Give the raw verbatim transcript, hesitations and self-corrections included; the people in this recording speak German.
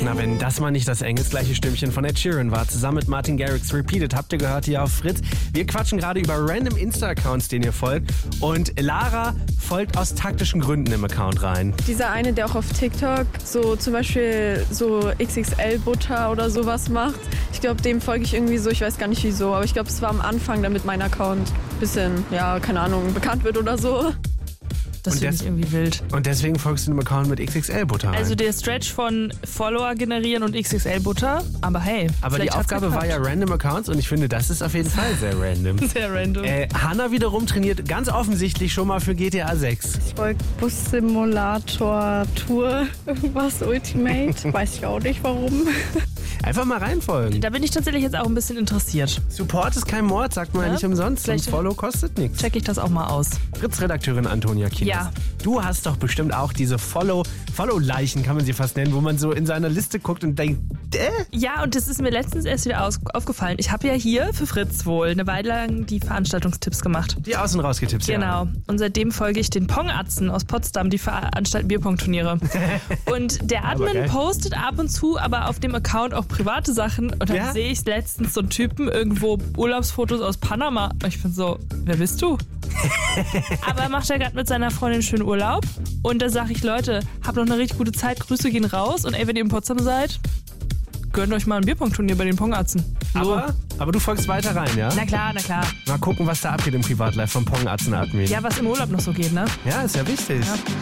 Na, wenn das mal nicht das engelsgleiche Stimmchen von Ed Sheeran war, zusammen mit Martin Garrix. Repeated habt ihr gehört hier auf Fritz. Wir quatschen gerade über random Insta-Accounts, denen ihr folgt. Und Lara folgt aus taktischen Gründen im Account rein. Dieser eine, der auch auf TikTok so zum Beispiel so X X L-Butter oder sowas macht. Ich glaube, dem folge ich irgendwie so, ich weiß gar nicht wieso, aber ich glaube, es war am Anfang, damit mein Account ein bisschen, ja, keine Ahnung, bekannt wird oder so. Das finde ich irgendwie wild. Und deswegen folgst du einem Account mit X X L-Butter rein. Also der Stretch von Follower generieren und X X L-Butter, aber hey. Aber die Aufgabe war ja random Accounts und ich finde, das ist auf jeden Fall sehr random. Sehr random. Äh, Hannah wiederum trainiert ganz offensichtlich schon mal für G T A sechs. Ich folge Bus-Simulator Tour, irgendwas Ultimate. Weiß ich auch nicht warum. Einfach mal reinfolgen. Da bin ich tatsächlich jetzt auch ein bisschen interessiert. Support ist kein Mord, sagt man ja Ja? nicht umsonst. Und Vielleicht Follow kostet nichts. Check ich das auch mal aus. Fritz-Redakteurin Antonia Kienast. Ja. Du hast doch bestimmt auch diese Follow, Follow-Leichen, kann man sie fast nennen, wo man so in seiner Liste guckt und denkt, äh? Ja, und das ist mir letztens erst wieder aus, aufgefallen. Ich habe ja hier für Fritz wohl eine Weile lang die Veranstaltungstipps gemacht. Die außen rausgetippt, ja. Genau. Und seitdem folge ich den Pong-Atzen aus Potsdam, die veranstalten Bierpong-Turniere. Und der Admin geil. postet ab und zu aber auf dem Account auch private Sachen. Und dann Ja? sehe ich letztens so einen Typen irgendwo Urlaubsfotos aus Panama. Und ich bin so, wer bist du? Aber er macht ja gerade mit seiner Freundin schön Urlaub. Und da sage ich, Leute, habt noch eine richtig gute Zeit, Grüße gehen raus. Und ey, wenn ihr in Potsdam seid, gönnt euch mal ein Bierpong-Turnier bei den Pong-Atzen. So. Aber, aber du folgst weiter rein, ja? Na klar, na klar. Mal gucken, was da abgeht im Privatlife vom Pong-Atzen-Admin. Ja, was im Urlaub noch so geht, ne? Ja, ist ja wichtig. Ja.